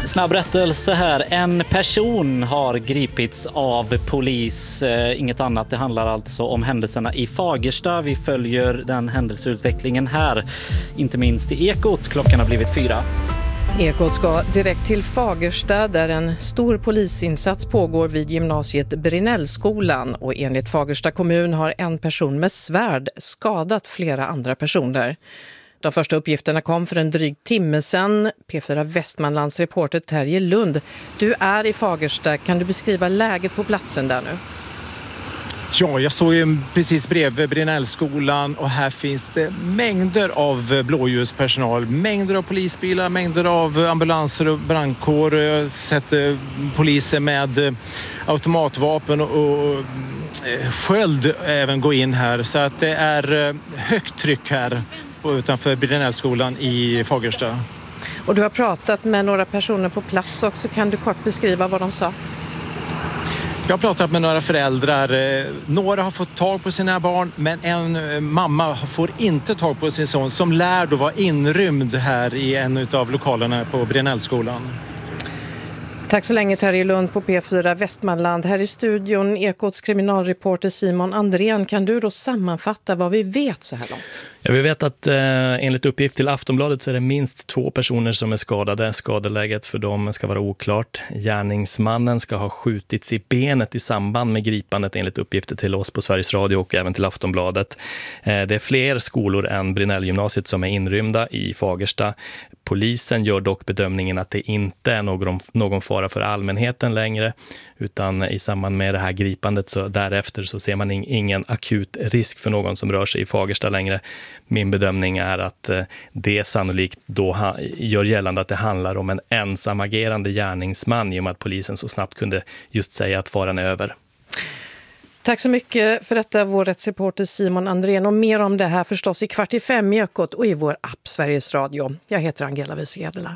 Snabb rättelse här. En person har gripits av polis. Inget annat. Det handlar alltså om händelserna i Fagersta. Vi följer den händelseutvecklingen här. Inte minst i Ekot. Klockan har blivit 4. Ekot ska direkt till Fagersta där en stor polisinsats pågår vid gymnasiet Brinnellskolan. Och enligt Fagersta kommun har en person med svärd skadat flera andra personer. De första uppgifterna kom för en dryg timme sedan. P4 Västmanlands reporter Terje Lund. Du är i Fagersta. Kan du beskriva läget på platsen där nu? Ja, jag står ju precis bredvid Brinnellskolan och här finns det mängder av blåljuspersonal. Mängder av polisbilar, mängder av ambulanser och brandkår. Jag har sett poliser med automatvapen och sköld även gå in här. Så att det är högt tryck här utanför Brinnellskolan i Fagersta. Och du har pratat med några personer på plats också. Kan du kort beskriva vad de sa? Jag har pratat med några föräldrar. Några har fått tag på sina barn, men en mamma får inte tag på sin son som lär då vara inrymd här i en av lokalerna på Brinnellskolan. Tack så länge Terje Lund på P4 Västmanland. Här i studion Ekots kriminalreporter Simon Andrén. Kan du då sammanfatta vad vi vet så här långt? Ja, vi vet att enligt uppgift till Aftonbladet så är det minst 2 personer som är skadade. Skadeläget för dem ska vara oklart. Gärningsmannen ska ha skjutits i benet i samband med gripandet enligt uppgifter till oss på Sveriges Radio och även till Aftonbladet. Det är fler skolor än Brinnellgymnasiet som är inrymda i Fagersta. Polisen gör dock bedömningen att det inte är någon fara för allmänheten längre, utan i samband med det här gripandet så därefter så ser man ingen akut risk för någon som rör sig i Fagersta längre. Min bedömning är att det sannolikt då gör gällande att det handlar om en ensamagerande gärningsman i och med att polisen så snabbt kunde just säga att faran är över. Tack så mycket för detta, vår rättsreporter Simon Andrén. Och mer om det här förstås i 4:45 i Ekot och i vår app Sveriges Radio. Jag heter Angela Wiesedelar.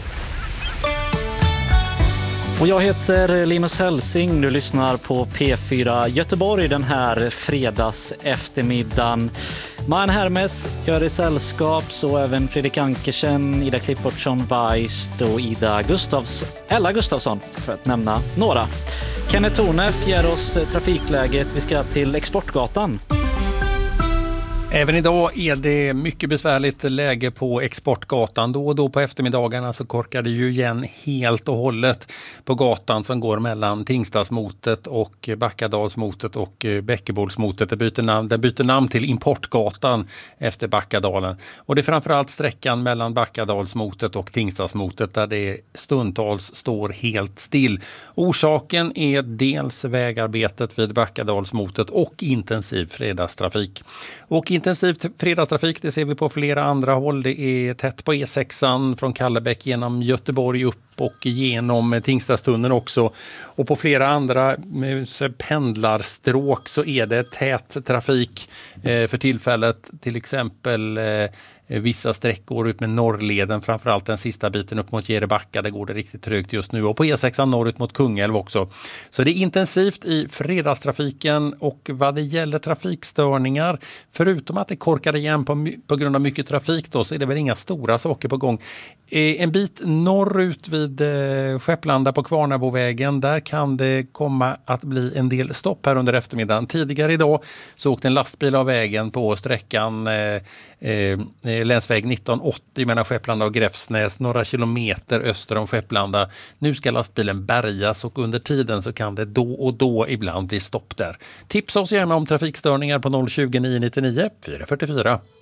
Och jag heter Linus Helsing. Du lyssnar på P4 Göteborg den här fredags eftermiddagen. Man Hermes gör i sällskap, så även Fredrik Ankersen, Ida Cliffordson Weist och Ella Gustafsson för att nämna några. Kenneth Tornef ger oss trafikläget. Vi ska till Exportgatan. Även idag är det mycket besvärligt läge på Exportgatan. Då och då på eftermiddagarna så korkar det ju igen helt och hållet på gatan som går mellan Tingstadsmotet och Backadalsmotet och Bäckebolsmotet. Det byter namn till Importgatan efter Backadalen. Och det är framförallt sträckan mellan Backadalsmotet och Tingstadsmotet där det stundtals står helt still. Orsaken är dels vägarbetet vid Backadalsmotet och intensiv fredagstrafik. Och intensiv fredagstrafik, det ser vi på flera andra håll. Det är tätt på E6 från Kallebäck genom Göteborg upp och genom Tingstadstunneln också. Och på flera andra pendlarstråk så är det tät trafik för tillfället. Till exempel vissa sträckor ut med Norrleden, framförallt den sista biten upp mot Gerebacka, där går det riktigt trögt just nu. Och på E6 norrut mot Kungälv också. Så det är intensivt i fredagstrafiken, och vad det gäller trafikstörningar, förutom att det korkar igen på grund av mycket trafik då, så är det väl inga stora saker på gång. En bit norrut vid Skepplanda på Kvarnabovägen, där kan det komma att bli en del stopp här under eftermiddagen. Tidigare idag så åkte en lastbil av vägen på sträckan länsväg 1980 mellan Skepplanda och Gräfsnäs, några kilometer öster om Skepplanda. Nu ska lastbilen bärgas, och under tiden så kan det då och då ibland bli stopp där. Tipsa oss gärna om trafikstörningar på 020 999 444.